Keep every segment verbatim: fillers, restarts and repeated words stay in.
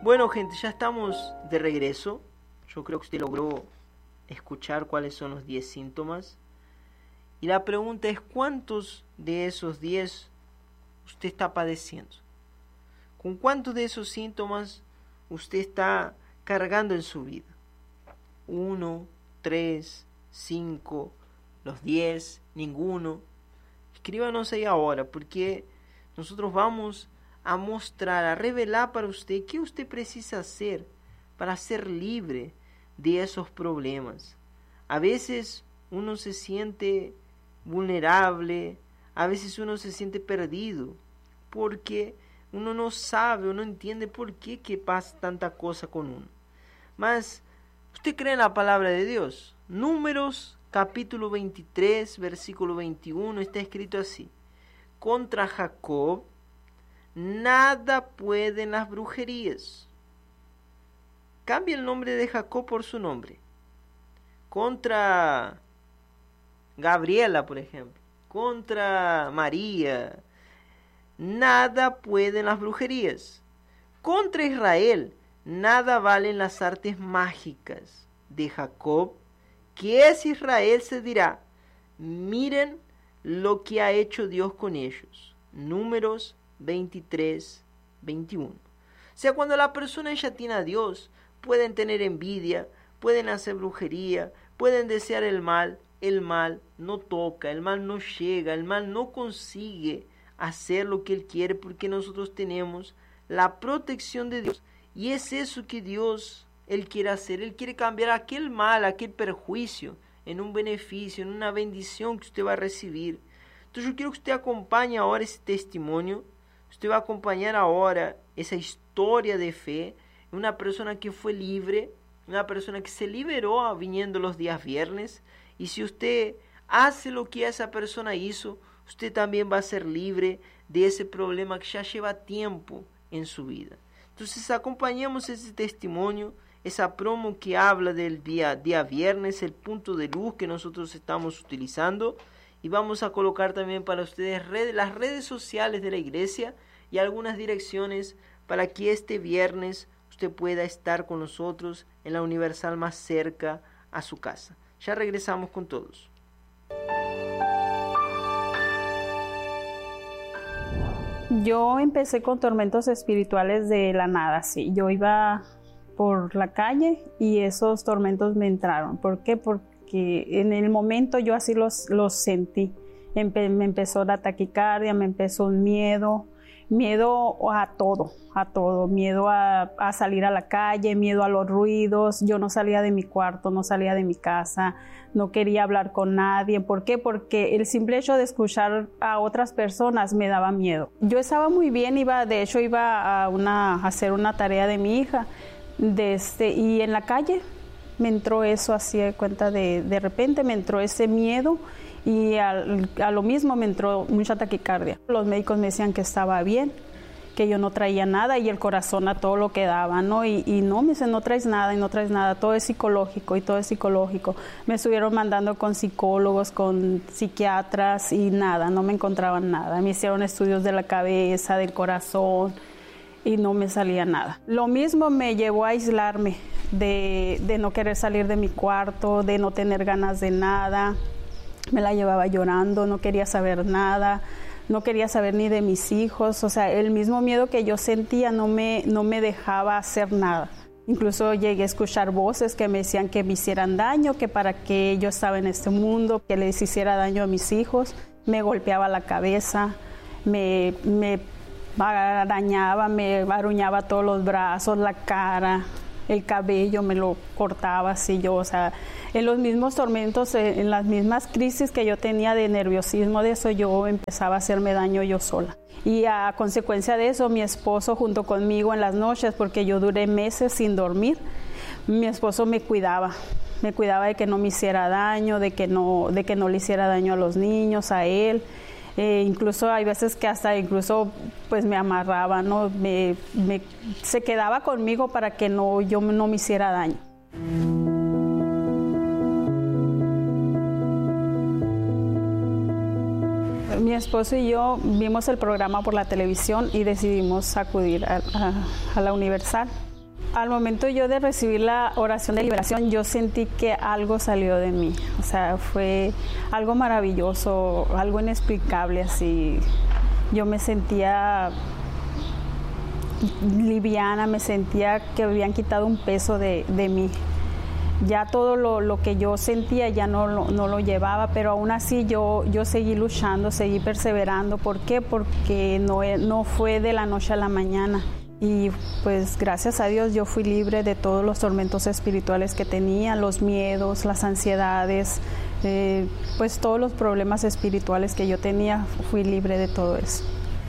Bueno, gente, ya estamos de regreso. Yo creo que usted logró escuchar cuáles son los diez síntomas. Y la pregunta es, ¿cuántos de esos diez usted está padeciendo? ¿Con cuántos de esos síntomas usted está cargando en su vida? Uno, tres, cinco, los diez, ninguno. Escríbanos ahí ahora, porque nosotros vamos a mostrar, a revelar para usted qué usted precisa hacer para ser libre de esos problemas. A veces uno se siente vulnerable, a veces uno se siente perdido, porque uno no sabe o no entiende por qué que pasa tanta cosa con uno. Mas, ¿usted cree en la palabra de Dios? Números capítulo veintitrés, versículo veintiuno, está escrito así: contra Jacob nada pueden las brujerías. Cambia el nombre de Jacob por su nombre. Contra Gabriela, por ejemplo, contra María, nada pueden las brujerías. Contra Israel, nada valen las artes mágicas. De Jacob, que es Israel, se dirá: miren lo que ha hecho Dios con ellos. Números veintitrés, veintiuno. O sea, cuando la persona ya tiene a Dios, pueden tener envidia, pueden hacer brujería, pueden desear el mal. El mal no toca, el mal no llega, el mal no consigue hacer lo que Él quiere, porque nosotros tenemos la protección de Dios. Y es eso que Dios, Él quiere hacer. Él quiere cambiar aquel mal, aquel perjuicio, en un beneficio, en una bendición que usted va a recibir. Entonces yo quiero que usted acompañe ahora ese testimonio. Usted va a acompañar ahora esa historia de fe. Una persona que fue libre, una persona que se liberó viniendo los días viernes. Y si usted hace lo que esa persona hizo, usted también va a ser libre de ese problema que ya lleva tiempo en su vida. Entonces acompañamos ese testimonio, esa promo que habla del día, día viernes, el punto de luz que nosotros estamos utilizando. Y vamos a colocar también para ustedes redes, las redes sociales de la iglesia y algunas direcciones para que este viernes usted pueda estar con nosotros en la Universal más cerca a su casa. Ya regresamos con todos. Yo empecé con tormentos espirituales de la nada, sí. Yo iba por la calle y esos tormentos me entraron. ¿Por qué? Porque en el momento yo así los, los sentí. Empe- me empezó la taquicardia, me empezó un miedo, miedo a todo, a todo, miedo a, a salir a la calle, miedo a los ruidos. Yo no salía de mi cuarto, no salía de mi casa, no quería hablar con nadie. ¿Por qué? Porque el simple hecho de escuchar a otras personas me daba miedo. Yo estaba muy bien, iba, de hecho iba a, una, a hacer una tarea de mi hija, de este, y en la calle me entró eso así de cuenta, de, de repente me entró ese miedo. Y a, a lo mismo me entró mucha taquicardia. Los médicos me decían que estaba bien, que yo no traía nada y el corazón a todo lo que daba, ¿no? Y, y no, me dicen, no traes nada y no traes nada, todo es psicológico y todo es psicológico. Me estuvieron mandando con psicólogos, con psiquiatras y nada, no me encontraban nada. Me hicieron estudios de la cabeza, del corazón y no me salía nada. Lo mismo me llevó a aislarme, de, de no querer salir de mi cuarto, de no tener ganas de nada. Me la llevaba llorando, no quería saber nada, no quería saber ni de mis hijos. O sea, el mismo miedo que yo sentía no me, no me dejaba hacer nada. Incluso llegué a escuchar voces que me decían que me hicieran daño, que para qué yo estaba en este mundo, que les hiciera daño a mis hijos. Me golpeaba la cabeza, me, me arañaba, me aruñaba todos los brazos, la cara, el cabello, me lo cortaba así yo, o sea, en los mismos tormentos, en las mismas crisis que yo tenía de nerviosismo, de eso yo empezaba a hacerme daño yo sola. Y a consecuencia de eso, mi esposo junto conmigo en las noches, porque yo duré meses sin dormir, mi esposo me cuidaba, me cuidaba de que no me hiciera daño, de que no, de que no le hiciera daño a los niños, a él. Eh, incluso hay veces que hasta incluso pues me amarraba, ¿no? Me, me, se quedaba conmigo para que no, yo no me hiciera daño. Mi esposo y yo vimos el programa por la televisión y decidimos acudir a, a, a la Universal. Al momento yo de recibir la oración de liberación, yo sentí que algo salió de mí. O sea, fue algo maravilloso, algo inexplicable así. Yo me sentía liviana, me sentía que habían quitado un peso de, de mí. Ya todo lo, lo que yo sentía ya no lo, no lo llevaba, pero aún así yo, yo seguí luchando, seguí perseverando. ¿Por qué? Porque no, no fue de la noche a la mañana. Y pues gracias a Dios yo fui libre de todos los tormentos espirituales que tenía, los miedos, las ansiedades, eh, pues todos los problemas espirituales que yo tenía, fui libre de todo eso.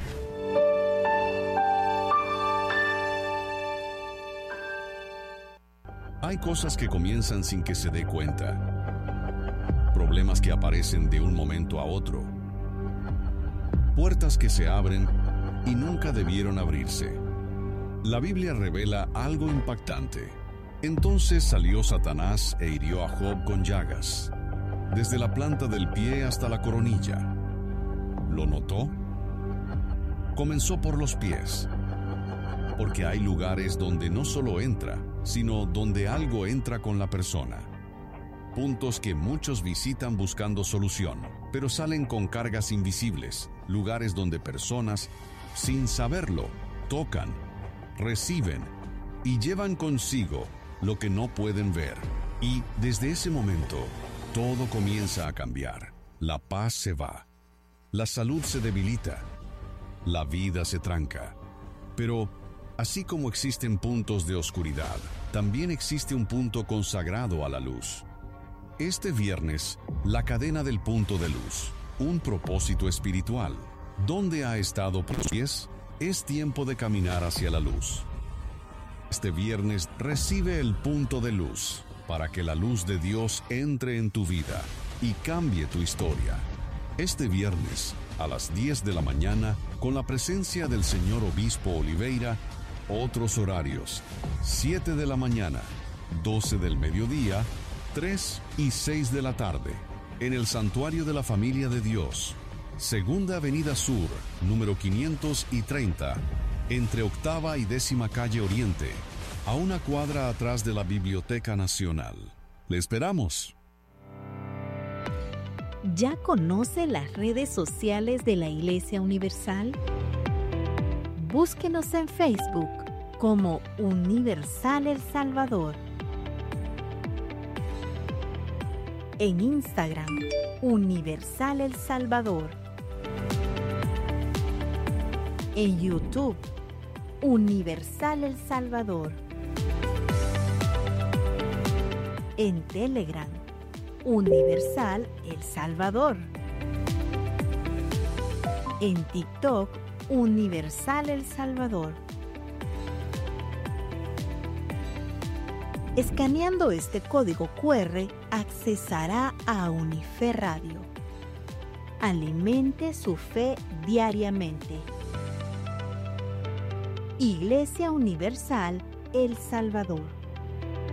Hay cosas que comienzan sin que se dé cuenta, problemas que aparecen de un momento a otro, puertas que se abren y nunca debieron abrirse. La Biblia revela algo impactante. Entonces salió Satanás e hirió a Job con llagas, desde la planta del pie hasta la coronilla. ¿Lo notó? Comenzó por los pies, porque hay lugares donde no solo entra, sino donde algo entra con la persona. Puntos que muchos visitan buscando solución, pero salen con cargas invisibles, lugares donde personas, sin saberlo, tocan, reciben y llevan consigo lo que no pueden ver. Y desde ese momento, todo comienza a cambiar. La paz se va, la salud se debilita, la vida se tranca. Pero así como existen puntos de oscuridad, también existe un punto consagrado a la luz. Este viernes, la cadena del punto de luz, un propósito espiritual. ¿Dónde ha estado por los pies? Es tiempo de caminar hacia la luz. Este viernes recibe el punto de luz para que la luz de Dios entre en tu vida y cambie tu historia. Este viernes a las diez de la mañana, con la presencia del señor Obispo Oliveira, otros horarios: siete de la mañana, doce del mediodía, tres y seis de la tarde, en el Santuario de la Familia de Dios, Segunda Avenida Sur, número quinientos treinta, entre Octava y Décima Calle Oriente, a una cuadra atrás de la Biblioteca Nacional. ¡Le esperamos! ¿Ya conoce las redes sociales de la Iglesia Universal? Búsquenos en Facebook como Universal El Salvador. En Instagram, Universal El Salvador. En YouTube, Universal El Salvador. En Telegram, Universal El Salvador. En TikTok, Universal El Salvador. Escaneando este código cu erre, accesará a Unife Radio. Alimente su fe diariamente. Iglesia Universal El Salvador.